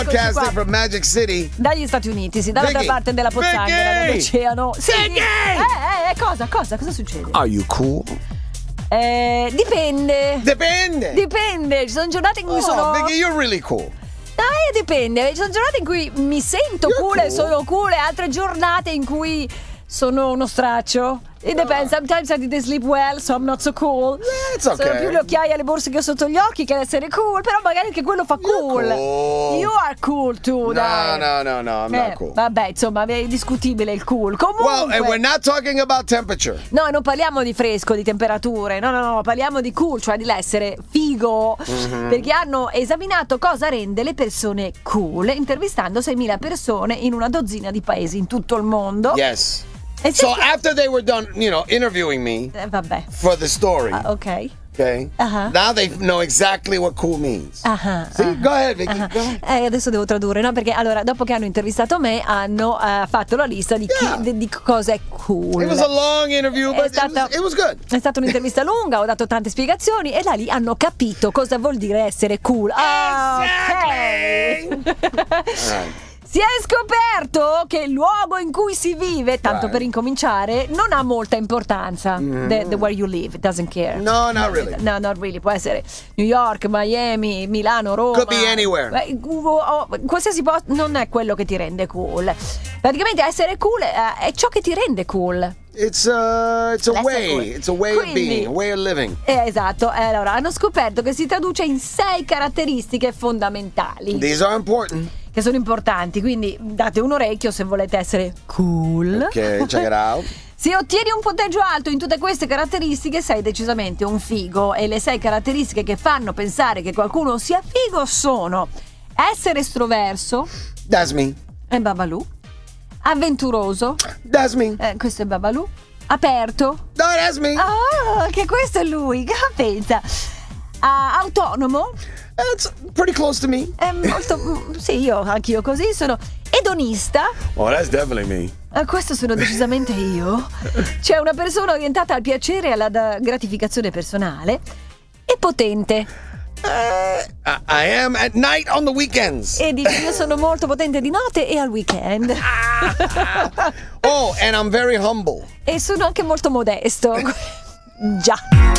Broadcasting from Magic City. Dagli Stati Uniti, sì, dall'altra Biggie. parte della pozzanghera, Biggie. dell'oceano. Sì. Biggie. Cosa succede? Are you cool? Dipende. Dipende. Ci sono giornate in cui sono. Biggie, you're really cool. Dipende. Ci sono giornate in cui mi sento cool e sono cool, e altre giornate in cui sono uno straccio. It depends. Sometimes I didn't sleep well, so I'm not so cool. It's okay. Sono più le occhiaie e le borse che ho sotto gli occhi che essere cool, però magari anche quello fa cool. You are cool too, dai. No, I'm not cool. Vabbè, insomma, è discutibile il cool. Comunque. Well, and we're not talking about temperature. No, non parliamo di fresco, di temperature. No, parliamo di cool, cioè di essere figo. Perché hanno esaminato cosa rende le persone cool, intervistando 6.000 persone in una dozzina di paesi in tutto il mondo. Yes. E So after they were done, interviewing me vabbè. for the story, Ok. okay, now they know exactly what cool means. See, go ahead, Vicky. Go ahead. Adesso devo tradurre, no? Perché allora, dopo che hanno intervistato me, hanno fatto la lista di cosa è cool. It was a long interview, but it was good. È stata un'intervista lunga, ho dato tante spiegazioni e da lì hanno capito cosa vuol dire essere cool. Exactly. Ok. Si è scoperto che il luogo in cui si vive, tanto per incominciare, non ha molta importanza. The where you live, it doesn't care. No, not really. No, not really. Può essere New York, Miami, Milano, Roma. Could be anywhere. Qualsiasi posto non è quello che ti rende cool. Praticamente essere cool è ciò che ti rende cool. It's a way. Cool. It's a way of being, a way of living. Esatto. Allora, hanno scoperto che si traduce in 6 caratteristiche fondamentali. These are important. Che sono importanti, quindi date un orecchio se volete essere cool. Ok, check it out. Se ottieni un punteggio alto in tutte queste caratteristiche sei decisamente un figo. E le 6 caratteristiche che fanno pensare che qualcuno sia figo sono: essere estroverso. That's me. È Babalù. Avventuroso. That's me. Questo è Babalù. Aperto. No, that's me. Che questo è lui. Che pensa? Autonomo. That's pretty close to me. È molto. Sì, anch'io così sono. Edonista. Oh, that's definitely me. Questo sono decisamente io. C'è una persona orientata al piacere e alla gratificazione personale. E potente. I am at night on the weekends. E dice: io sono molto potente di notte e al weekend. Oh, and I'm very humble. E sono anche molto modesto. Già.